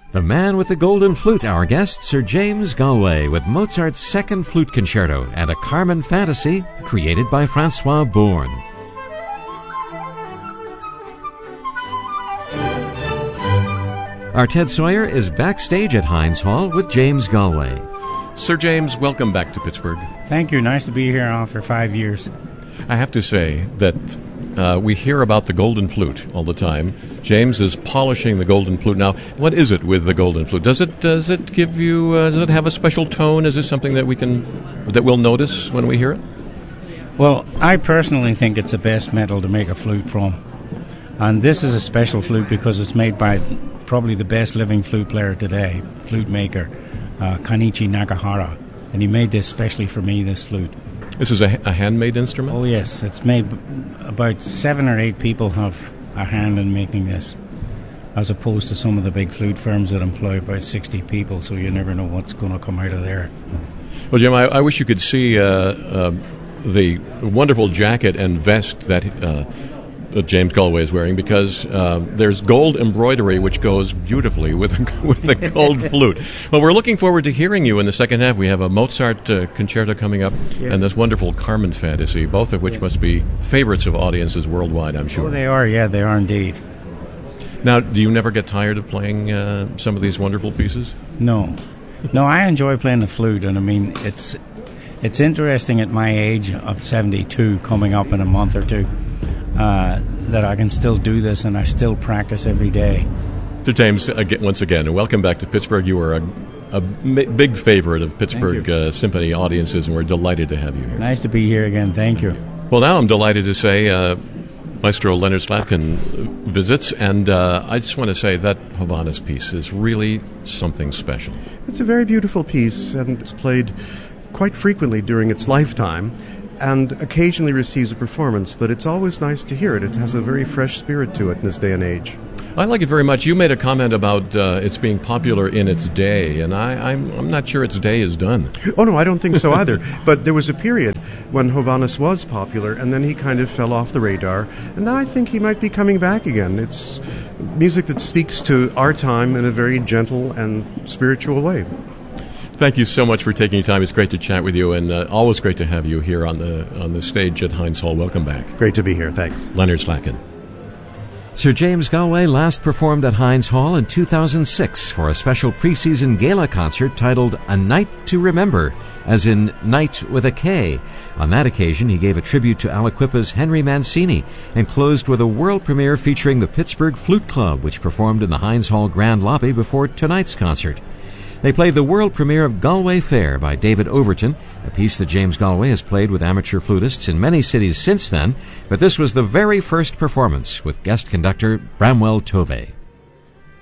The man with the golden flute, our guest, Sir James Galway, with Mozart's second flute concerto and a Carmen fantasy created by Francois Bourne. Our Ted Sawyer is backstage at Heinz Hall with James Galway. Sir James, welcome back to Pittsburgh. Thank you. Nice to be here after 5 years. I have to say that we hear about the golden flute all the time. James is polishing the golden flute. Now, what is it with the golden flute? Does it give you? Does it have a special tone? Is this something that we'll notice when we hear it? Well, I personally think it's the best metal to make a flute from, and this is a special flute because it's made by probably the best living flute player today, flute maker, Kanichi Nakahara, and he made this specially for me. This flute. This is a handmade instrument? Oh, yes. It's made, about 7 or 8 people have a hand in making this, as opposed to some of the big flute firms that employ about 60 people, so you never know what's going to come out of there. Well, Jim, I wish you could see the wonderful jacket and vest that James Galway is wearing, because there's gold embroidery which goes beautifully with the gold flute. Well, we're looking forward to hearing you in the second half. We have a Mozart concerto coming up, and this wonderful Carmen fantasy, both of which must be favorites of audiences worldwide, I'm sure. Oh, they are, they are indeed. Now, do you never get tired of playing some of these wonderful pieces? No, I enjoy playing the flute, and I mean, it's interesting at my age of 72, coming up in a month or two, that I can still do this, and I still practice every day. Sir James, once again, and welcome back to Pittsburgh. You are a big favorite of Pittsburgh Symphony audiences, and we're delighted to have you here. Nice to be here again. Thank you. Well, now I'm delighted to say Maestro Leonard Slatkin visits, and I just want to say that Hovhannes piece is really something special. It's a very beautiful piece, and it's played quite frequently during its lifetime, and occasionally receives a performance, but it's always nice to hear it. It has a very fresh spirit to it in this day and age. I like it very much. You made a comment about its being popular in its day, and I'm not sure its day is done. Oh, no, I don't think so either. But there was a period when Hovhannes was popular, and then he kind of fell off the radar, and now I think he might be coming back again. It's music that speaks to our time in a very gentle and spiritual way. Thank you so much for taking time. It's great to chat with you, and always great to have you here on the stage at Heinz Hall. Welcome back. Great to be here. Thanks. Leonard Slatkin. Sir James Galway last performed at Heinz Hall in 2006 for a special preseason gala concert titled A Night to Remember, as in Night with a K. On that occasion, he gave a tribute to Aliquippa's Henry Mancini and closed with a world premiere featuring the Pittsburgh Flute Club, which performed in the Heinz Hall Grand Lobby before tonight's concert. They played the world premiere of Galway Fair by David Overton, a piece that James Galway has played with amateur flutists in many cities since then, but this was the very first performance with guest conductor Bramwell Tovey.